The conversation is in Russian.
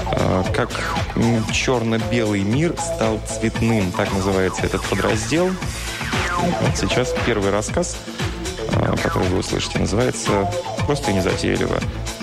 Как черно-белый мир стал цветным. Так называется этот подраздел. Вот сейчас первый рассказ, который вы услышите, называется просто и незатейливо